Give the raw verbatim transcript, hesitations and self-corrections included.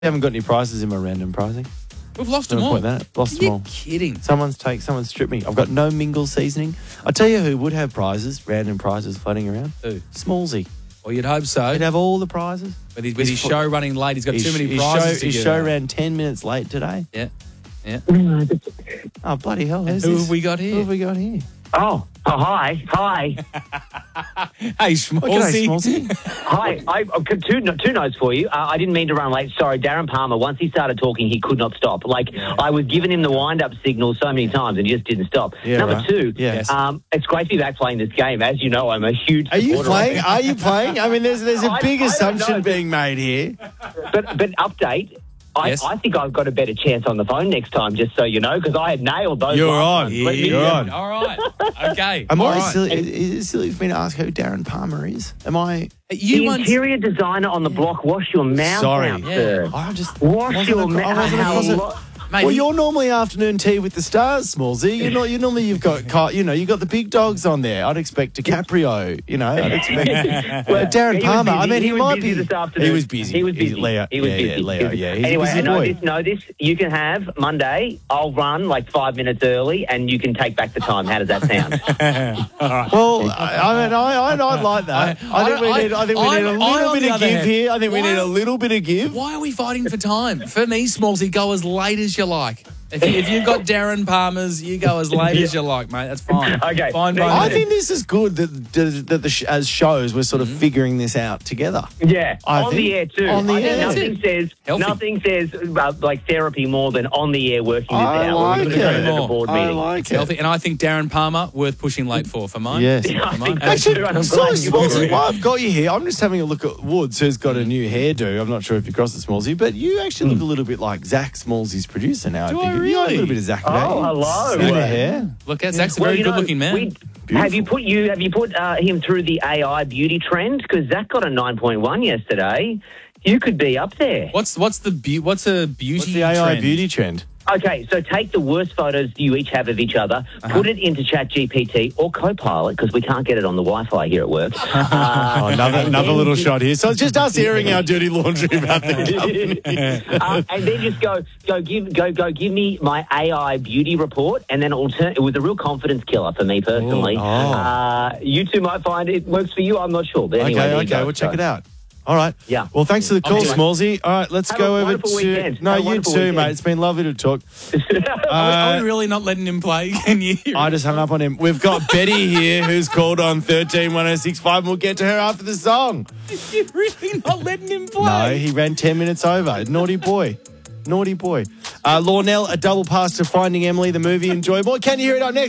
haven't got any prizes in my random pricing. We've lost them all. Point that. Lost them You're all. kidding. Someone's take. Someone's stripped me. I've got no mingle seasoning. I tell you who would have prizes, random prizes floating around. Who? Smallsy. Well, you'd hope so. He'd have all the prizes. With his, with his show running late, he's got His, too many his prizes show, to his give show out. ran ten minutes late today. Yeah, yeah. Oh, bloody hell. Who's Who this? have we got here? Who have we got here? Oh, oh hi, hi, Hey, Schmaltzy. Okay, Smallsy. hi. I, I've got two, two notes for you. Uh, I didn't mean to run late. Sorry, Darren Palmer, once he started talking, he could not stop. Like, I was giving him the wind-up signal so many times and he just didn't stop. Yeah, Number right. two, Yes. um, it's great to be back playing this game. As you know, I'm a huge Are you supporter playing? of Are you playing? I mean, there's there's a I- big I don't assumption know. being made here. But, but update, I, Yes. I think I've got a better chance on the phone next time, just so you know, because I had nailed those You're last on. ones. Let me- You're on. All right. Okay. Am All I right. silly? Is it silly for me to ask who Darren Palmer is? Am I? You the once... interior designer on the block, wash your mouth Sorry. out, Yeah. sir. I just Wash wasn't your a- mouth. I wasn't across it. How Mate, Well, you- you're normally afternoon tea with the stars, Smallsy. You're not. You normally you've got, car- you know, you got the big dogs on there. I'd expect DiCaprio. You know, I'd expect Well, Darren he was Palmer. I busy. mean, he, he was might busy be. this afternoon. He was busy. He was He's busy. Leo. He was yeah, busy. yeah, Leo. Yeah, he's anyway, a busy I know boy. this. Know this. You can have Monday. I'll run like five minutes early, and you can take back the time. How does that sound? Well, I, I mean, I, I, I'd like that. I, I- think we I- need. I think we I'm- need a I'm little on bit the of other give hand. here. I think we Why- need a little bit of give. Why are we fighting for time? For me, Smallsy, go as late as you like. If, you, if you've got Darren Palmer's, you go as late as you like, mate. That's fine. Okay. Fine by I me. think this is good that that, that the sh- as shows we're sort of figuring this out together. Yeah, I on think- the air too. on the I think air. nothing says Healthy. nothing says uh, like therapy more than on the air working this I out. like We're gonna it. go to the board I meeting. like It's it. healthy. And I think Darren Palmer, worth pushing late for, for mine. Yes. Yeah, I For think mine. so Actually, too, and I'm so glad you Smallsy, agree. while I've got you here, I'm just having a look at Woods, who's got a new hairdo. I'm not sure if you crossed the Smallsy, but you actually look a little bit like Zach Smallsy's producer now. Do I think I you got a really? little bit of Zach. Oh, about you. hello. In the hair. Look, Zach's a Well, very you know, good-looking man. we- Have you put you have you put uh, him through the A I beauty trend? Because Zach got a nine point one yesterday. You could be up there. What's what's the be- what's a beauty What's the A I trend? beauty trend? Okay, so take the worst photos you each have of each other, Uh-huh. put it into ChatGPT or Copilot because we can't get it on the Wi-Fi here at work. Uh, Oh, another and another then little just- shot here. So it's just us airing our dirty laundry about the company. uh, and then just go, go, give, go, go, give me my A I beauty report, and then it will turn. It was a real confidence killer for me personally. Oh. Uh, you two might find it works for you. I'm not sure, but anyway, Okay, there you okay, go. we'll check So- it out. All right. Yeah. Well, thanks for the call, Anyway. Smallsy. All right, let's Have go a over wonderful to. weekend. No, Have a you wonderful too, weekend. mate. It's been lovely to talk. Are we- are we really not letting him play? Can you? I just hung up on him. We've got Betty here who's called on thirteen one oh six five. We'll get to her after the song. You're really not letting him play? No, he ran ten minutes over. Naughty boy. Naughty boy. Uh, Lawnell, a double pass to Finding Emily, the movie. Enjoyable. Can you hear it up next?